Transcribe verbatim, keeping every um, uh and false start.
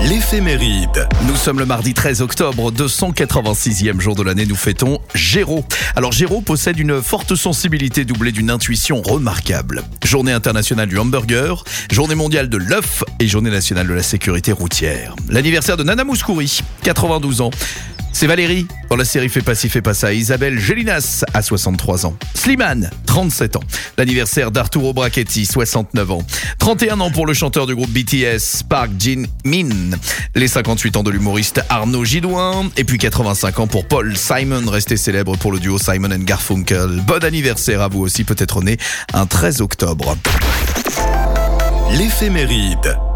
L'éphéméride. Nous sommes le mardi treize octobre, deux cent quatre-vingt-sixième jour de l'année, nous fêtons Géraud. Alors Géraud possède une forte sensibilité doublée d'une intuition remarquable. Journée internationale du hamburger, journée mondiale de l'œuf et journée nationale de la sécurité routière. L'anniversaire de Nana Mouskouri, quatre-vingt-douze ans. C'est Valérie, dans la série Fais pas ci, fais pas ça. Isabelle Gélinas, à soixante-trois ans. Slimane, trente-sept ans. L'anniversaire d'Arturo Brachetti, soixante-neuf ans. trente et un ans pour le chanteur du groupe B T S, Park Jin-min. Les cinquante-huit ans de l'humoriste Arnaud Gidouin. Et puis quatre-vingt-cinq ans pour Paul Simon, resté célèbre pour le duo Simon and Garfunkel. Bon anniversaire à vous aussi, peut-être né un treize octobre. L'éphéméride.